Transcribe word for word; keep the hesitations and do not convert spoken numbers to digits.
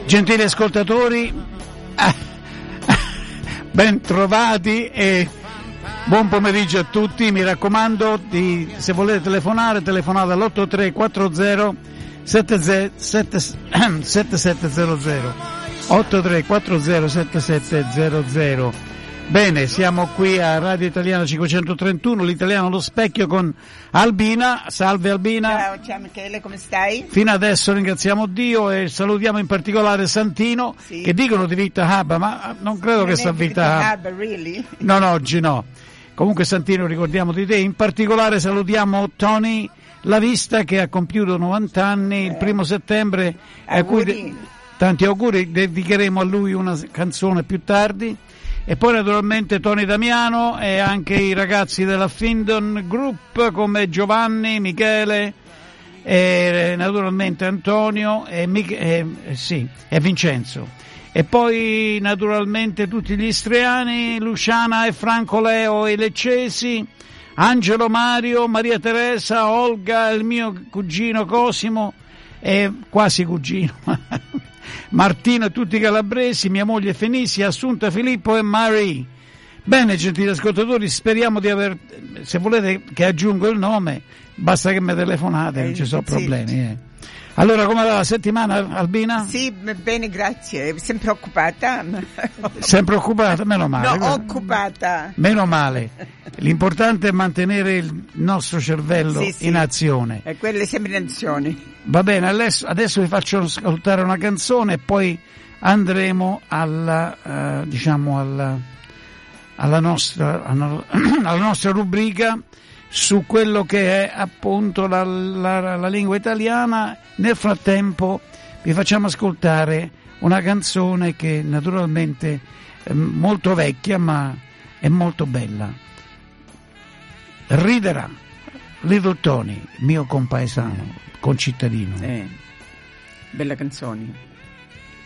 Gentili ascoltatori, ben trovati e buon pomeriggio a tutti. Mi raccomando, di, se volete telefonare, telefonate all'otto tre quattro zero sette sette sette zero zero otto tre quattro zero sette sette zero zero. Bene, siamo qui a Radio Italiana cinquecentotrentuno, l'italiano allo specchio con Albina. Salve Albina. Ciao, ciao Michele, come stai? Fino adesso ringraziamo Dio e salutiamo in particolare Santino, sì, che dicono di Vita Hub, ma non credo non che sia Vita Hub. Really? No, no, oggi no. Comunque Santino, ricordiamo di te. In particolare salutiamo Tony La Vista che ha compiuto novanta anni il primo settembre. Auguri. A cui de- tanti auguri, dedicheremo a lui una canzone più tardi. E poi naturalmente Tony Damiano e anche i ragazzi della Findon Group come Giovanni, Michele e naturalmente Antonio e, Mich- e, eh, sì, e Vincenzo. E poi naturalmente tutti gli istriani, Luciana e Franco Leo e i leccesi, Angelo, Mario, Maria Teresa, Olga, il mio cugino Cosimo e quasi cugino Martino e tutti i calabresi, mia moglie Fenisia, Assunta, Filippo e Marie. Bene, gentili ascoltatori, speriamo di aver, se volete che aggiungo il nome, basta che mi telefonate, non ci sono sì. problemi. Eh. Allora, come va la settimana, Albina? Sì, bene, grazie. Sempre occupata. Sempre occupata? Meno male. No, occupata. Meno male. L'importante è mantenere il nostro cervello sì, sì. in azione. E quelle sempre in azione. Va bene, adesso, adesso vi faccio ascoltare una canzone e poi andremo alla, uh, diciamo, alla, alla, nostra, alla, alla nostra rubrica su quello che è appunto la, la, la lingua italiana. Nel frattempo vi facciamo ascoltare una canzone che naturalmente è molto vecchia ma è molto bella. Riderà Little Tony, mio compaesano, concittadino. Eh, bella canzone.